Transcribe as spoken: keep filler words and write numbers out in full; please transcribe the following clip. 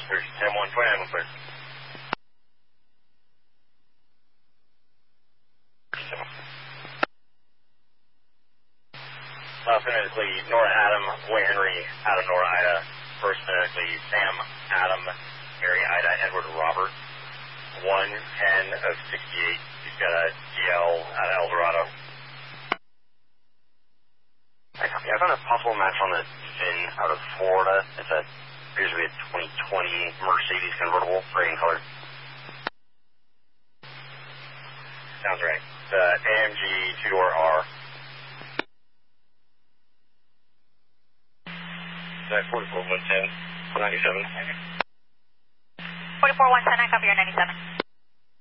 Oscar, ten one twenty-nine, clear. Uh, phonetically, Nora Adam, Way Henry, Adam Nora Ida. First phonetically, Sam Adam, Mary Ida, Edward Robert. one ten of sixty-eight. He's got a D L out of El Dorado. I copy. I found a possible match on the Finn out of Florida. It's a appears to be a twenty twenty Mercedes convertible, gray in color. Sounds right. The A M G two-door R. That's forty-four one ten, ninety-seven. forty-four one ten, I copy your ninety-seven.